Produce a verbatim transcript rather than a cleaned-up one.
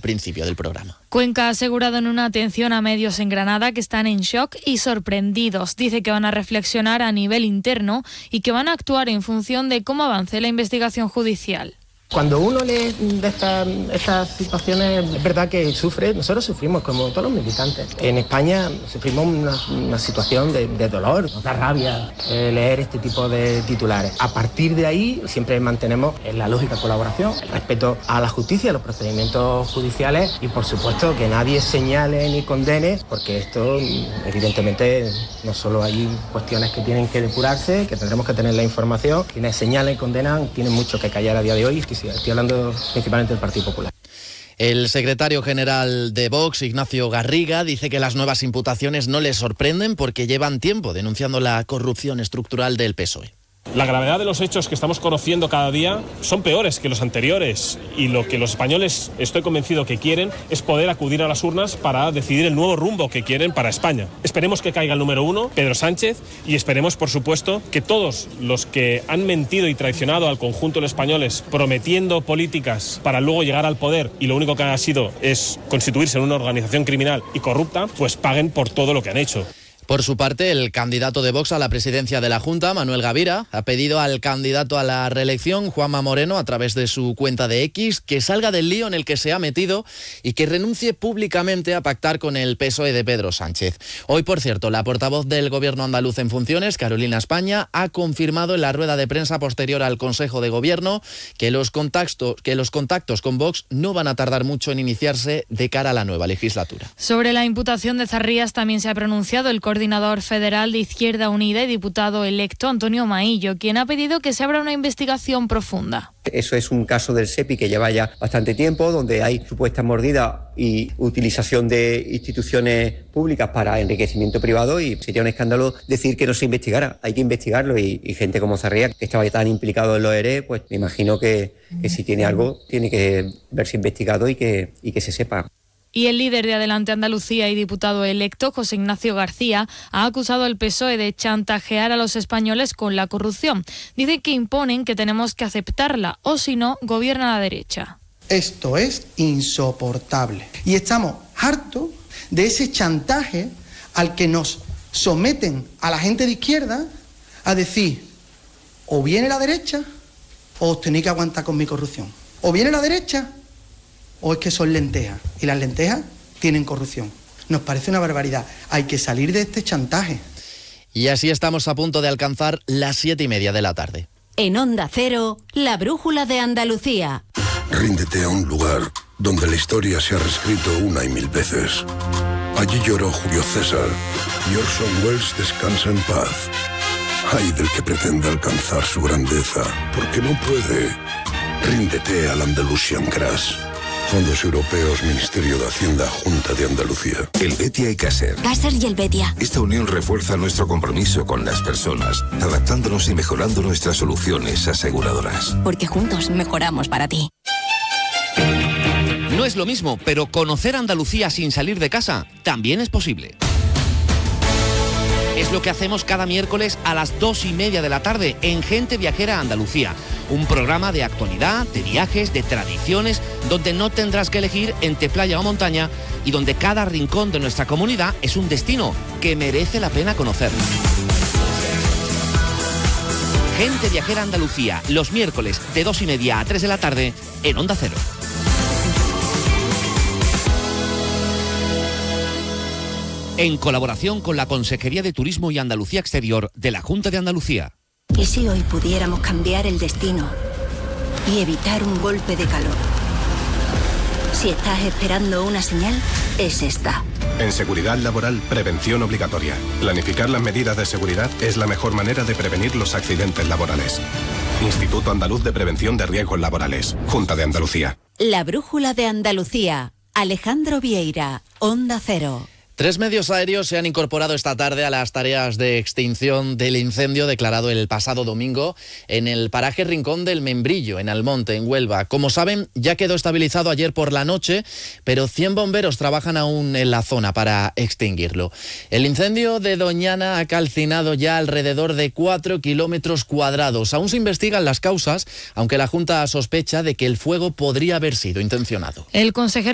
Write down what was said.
principio del programa. Cuenca ha asegurado en una atención a medios en Granada que están en shock y sorprendidos. Dice que van a reflexionar a nivel interno y que van a actuar en función de cómo avance la investigación judicial. Cuando uno lee de estas, estas situaciones, es verdad que sufre, nosotros sufrimos como todos los militantes. En España sufrimos una, una situación de, de dolor, nos da rabia eh, leer este tipo de titulares. A partir de ahí siempre mantenemos la lógica colaboración, el respeto a la justicia, a los procedimientos judiciales y por supuesto que nadie señale ni condene, porque esto evidentemente no solo hay cuestiones que tienen que depurarse, que tendremos que tener la información, quienes señalan y condenan tienen mucho que callar a día de hoy. Estoy hablando principalmente del Partido Popular. El secretario general de Vox, Ignacio Garriga, dice que las nuevas imputaciones no le sorprenden porque llevan tiempo denunciando la corrupción estructural del P S O E. La gravedad de los hechos que estamos conociendo cada día son peores que los anteriores y lo que los españoles, estoy convencido que quieren, es poder acudir a las urnas para decidir el nuevo rumbo que quieren para España. Esperemos que caiga el número uno, Pedro Sánchez, y esperemos, por supuesto, que todos los que han mentido y traicionado al conjunto de los españoles prometiendo políticas para luego llegar al poder y lo único que ha sido es constituirse en una organización criminal y corrupta, pues paguen por todo lo que han hecho. Por su parte, el candidato de Vox a la presidencia de la Junta, Manuel Gavira, ha pedido al candidato a la reelección, Juanma Moreno, a través de su cuenta de X, que salga del lío en el que se ha metido y que renuncie públicamente a pactar con el P S O E de Pedro Sánchez. Hoy, por cierto, la portavoz del Gobierno andaluz en funciones, Carolina España, ha confirmado en la rueda de prensa posterior al Consejo de Gobierno que los contactos, que los contactos con Vox no van a tardar mucho en iniciarse de cara a la nueva legislatura. Sobre la imputación de Zarrías también se ha pronunciado el coordinador federal de Izquierda Unida y diputado electo Antonio Maillo, quien ha pedido que se abra una investigación profunda. Eso es un caso del SEPI que lleva ya bastante tiempo, donde hay supuestas mordidas y utilización de instituciones públicas para enriquecimiento privado, y sería un escándalo decir que no se investigara. Hay que investigarlo y, y gente como Zarrías, que estaba tan implicado en los E R E, pues me imagino que, que si tiene algo tiene que verse investigado y que, y que se sepa. Y el líder de Adelante Andalucía y diputado electo, José Ignacio García, ha acusado al P S O E de chantajear a los españoles con la corrupción. Dice que imponen que tenemos que aceptarla o si no, gobierna la derecha. Esto es insoportable y estamos hartos de ese chantaje al que nos someten a la gente de izquierda a decir o viene la derecha o os tenéis que aguantar con mi corrupción. O viene la derecha o es que son lentejas, y las lentejas tienen corrupción. Nos parece una barbaridad. Hay que salir de este chantaje. Y así estamos a punto de alcanzar las siete y media de la tarde. En Onda Cero, la brújula de Andalucía. Ríndete a un lugar donde la historia se ha reescrito una y mil veces. Allí lloró Julio César y Orson Welles descansa en paz. Ay del que pretenda alcanzar su grandeza, porque no puede. Ríndete al Andalusian Crash. Fondos Europeos, Ministerio de Hacienda, Junta de Andalucía. El Betia y Caser. Caser y el Betia. Esta unión refuerza nuestro compromiso con las personas, adaptándonos y mejorando nuestras soluciones aseguradoras. Porque juntos mejoramos para ti. No es lo mismo, pero conocer Andalucía sin salir de casa también es posible. Es lo que hacemos cada miércoles a las dos y media de la tarde en Gente Viajera Andalucía. Un programa de actualidad, de viajes, de tradiciones, donde no tendrás que elegir entre playa o montaña y donde cada rincón de nuestra comunidad es un destino que merece la pena conocer. Gente Viajera Andalucía, los miércoles de dos y media a tres de la tarde en Onda Cero. En colaboración con la Consejería de Turismo y Andalucía Exterior de la Junta de Andalucía. ¿Y si hoy pudiéramos cambiar el destino y evitar un golpe de calor? Si estás esperando una señal, es esta. En seguridad laboral, prevención obligatoria. Planificar las medidas de seguridad es la mejor manera de prevenir los accidentes laborales. Instituto Andaluz de Prevención de Riesgos Laborales. Junta de Andalucía. La brújula de Andalucía. Alejandro Vieira, Onda Cero. Tres medios aéreos se han incorporado esta tarde a las tareas de extinción del incendio declarado el pasado domingo en el paraje Rincón del Membrillo, en Almonte, en Huelva. Como saben, ya quedó estabilizado ayer por la noche, pero cien bomberos trabajan aún en la zona para extinguirlo. El incendio de Doñana ha calcinado ya alrededor de cuatro kilómetros cuadrados. Aún se investigan las causas, aunque la Junta sospecha de que el fuego podría haber sido intencionado. El consejero